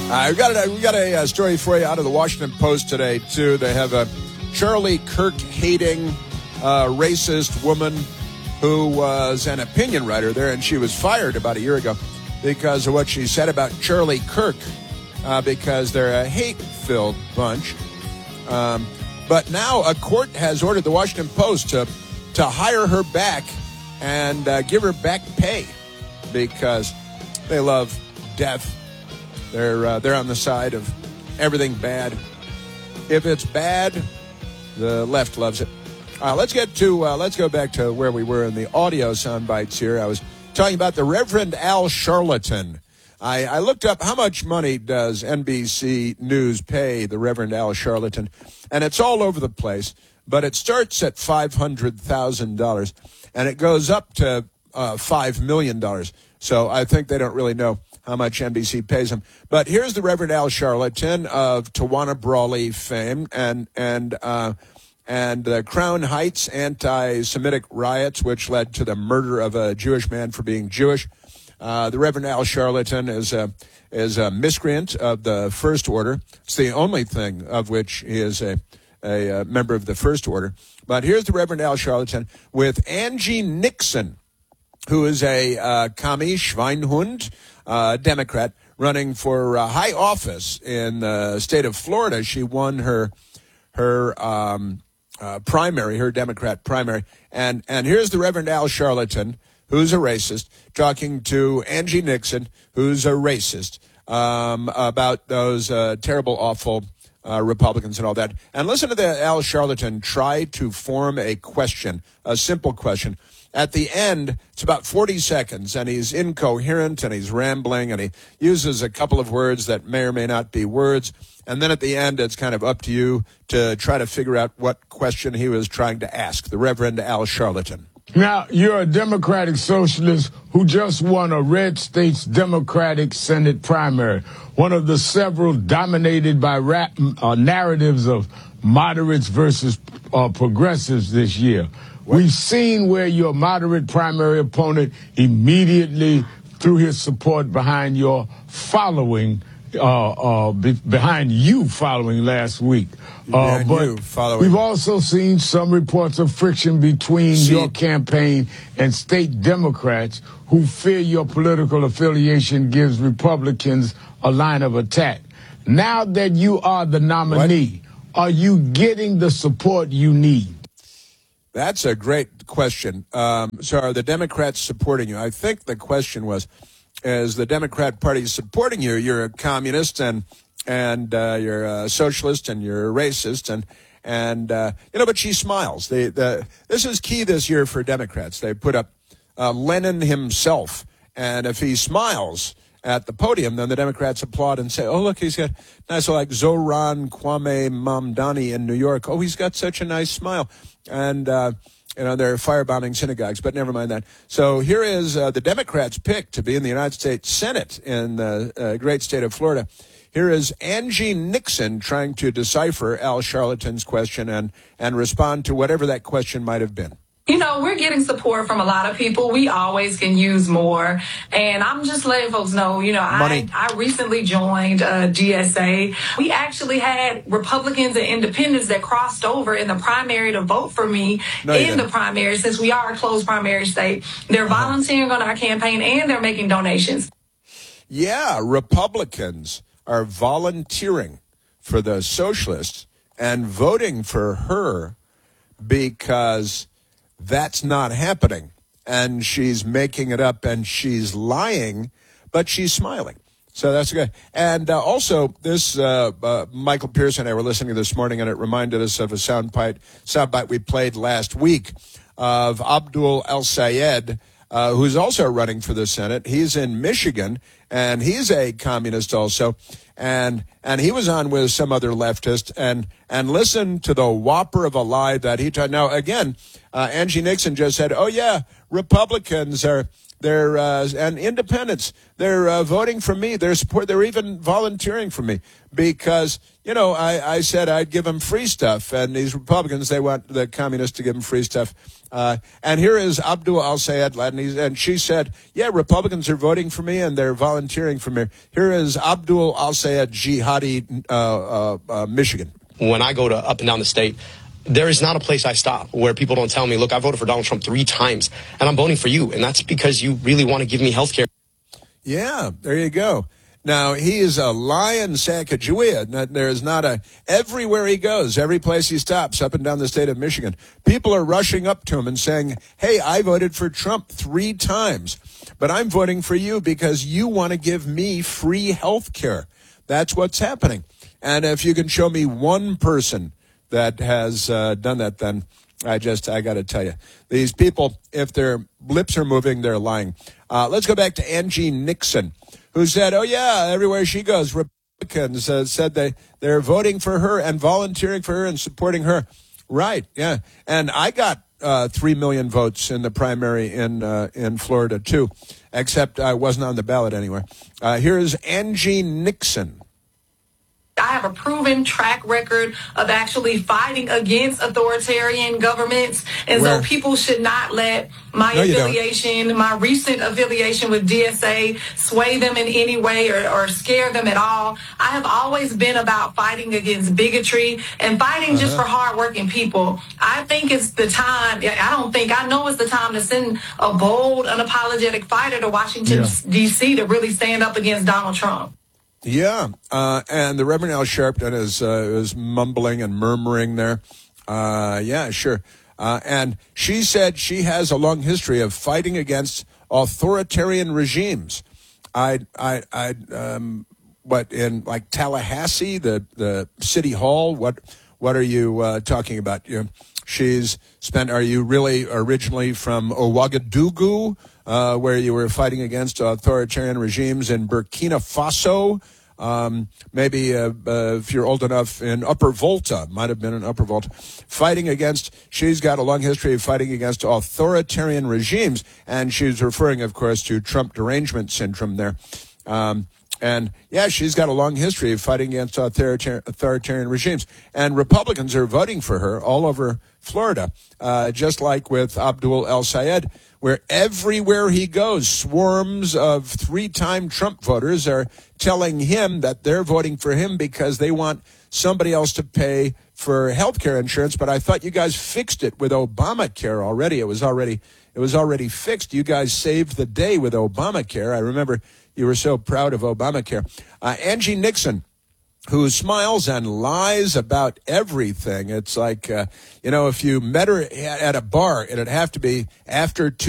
We got a story for you out of the Washington Post today, too. They have a Charlie Kirk-hating, racist woman who was an opinion writer there, and she was fired about a year ago because of what she said about Charlie Kirk, because they're a hate-filled bunch. But now a court has ordered the Washington Post to hire her back and give her back pay because they love death. They're on the side of everything bad. If it's bad, the left loves it. Let's go back to where we were in the audio sound bites here. I was talking about the Reverend Al Sharpton. I looked up how much money does NBC News pay the Reverend Al Sharpton, and it's all over the place. But it starts at $500,000, and it goes up to $5 million. So I think they don't really know how much NBC pays him. But here's the Reverend Al Sharpton of Tawana Brawley fame and Crown Heights anti-Semitic riots, which led to the murder of a Jewish man for being Jewish. The Reverend Al Sharpton is a miscreant of the First Order. It's the only thing of which he is a member of the First Order. But here's the Reverend Al Sharpton with Angie Nixon, who is a commie Schweinhund, Democrat, running for high office in the state of Florida. She won her primary, her Democrat primary. And here's the Reverend Al Sharpton, who's a racist, talking to Angie Nixon, who's a racist, about those terrible, awful Republicans and all that. And listen to the Al Sharpton try to form a question, a simple question. At the end, it's about 40 seconds, and he's incoherent, and he's rambling, and he uses a couple of words that may or may not be words. And then at the end, it's kind of up to you to try to figure out what question he was trying to ask, the Reverend Al Sharpton. Now, you're a Democratic socialist who just won a red state's Democratic Senate primary, one of the several dominated by narratives of moderates versus progressives this year. We've seen where your moderate primary opponent immediately threw his support behind your following, behind you following last week. But we've also seen some reports of friction between your campaign and state Democrats who fear your political affiliation gives Republicans a line of attack. Now that you are the nominee, are you getting the support you need? That's a great question. So are the Democrats supporting you? I think the question was, is the Democrat Party supporting you? You're a communist and you're a socialist and you're a racist but she smiles. This is key this year for Democrats. They put up Lenin himself, and if he smiles at the podium, then the Democrats applaud and say, oh, look, he's got nice, like Zohran Kwame Mamdani in New York. Oh, he's got such a nice smile. And, they're firebombing synagogues, but never mind that. So here is the Democrats' pick to be in the United States Senate in the great state of Florida. Here is Angie Nixon trying to decipher Al Sharpton's question and respond to whatever that question might have been. We're getting support from a lot of people. We always can use more. And I'm just letting folks know, I recently joined GSA. We actually had Republicans and independents that crossed over in the primary to vote for me the primary, since we are a closed primary state. They're volunteering on our campaign and they're making donations. Yeah, Republicans are volunteering for the socialists and voting for her because that's not happening. And she's making it up and she's lying, but she's smiling. So that's good. And also, this Michael Pearson and I were listening this morning, and it reminded us of a soundbite we played last week of Abdul El-Sayed, who's also running for the Senate. He's in Michigan, and he's a communist also. And he was on with some other leftist, and listen to the whopper of a lie that he told. Now, again, Angie Nixon just said, oh, yeah, Republicans are and independents. They're voting for me. They're even volunteering for me because, I said I'd give them free stuff. And these Republicans, they want the communists to give them free stuff. And here is Abdul al-Sayed, and she said, yeah, Republicans are voting for me and they're volunteering for me. Here is Abdul al-Sayed Jihadi, Michigan. When I go to up and down the state, there is not a place I stop where people don't tell me, look, I voted for Donald Trump 3 times, and I'm voting for you, and that's because you really want to give me health care. Yeah, there you go. Now, he is a lion Sacagawea. There is not everywhere he goes, every place he stops, up and down the state of Michigan, people are rushing up to him and saying, hey, I voted for Trump 3 times, but I'm voting for you because you want to give me free health care. That's what's happening. And if you can show me one person that has done that, then I got to tell you, these people, if their lips are moving, they're lying. Let's go back to Angie Nixon, who said, oh, yeah, everywhere she goes, Republicans said they're voting for her and volunteering for her and supporting her. Right, yeah. And I got 3 million votes in the primary in Florida, too, except I wasn't on the ballot anywhere. Here's Angie Nixon. I have a proven track record of actually fighting against authoritarian governments. And so people should not let my my recent affiliation with DSA sway them in any way or scare them at all. I have always been about fighting against bigotry and fighting just for hardworking people. I think it's the time. I know it's the time to send a bold, unapologetic fighter to Washington, D.C. to really stand up against Donald Trump. Yeah, and the Reverend Al Sharpton is mumbling and murmuring there. Yeah, sure. And she said she has a long history of fighting against authoritarian regimes. What in like Tallahassee, the city hall? What are you talking about? Are you really originally from Ouagadougou? Where you were fighting against authoritarian regimes in Burkina Faso, maybe if you're old enough, in Upper Volta, might have been in Upper Volta, she's got a long history of fighting against authoritarian regimes, and she's referring, of course, to Trump derangement syndrome there. And, yeah, she's got a long history of fighting against authoritarian regimes. And Republicans are voting for her all over Florida, just like with Abdul el-Sayed, where everywhere he goes, swarms of 3-time Trump voters are telling him that they're voting for him because they want somebody else to pay for health care insurance. But I thought you guys fixed it with Obamacare already. It was already fixed. You guys saved the day with Obamacare. I remember you were so proud of Obamacare. Angie Nixon, who smiles and lies about everything. It's like, if you met her at a bar, it'd have to be after 2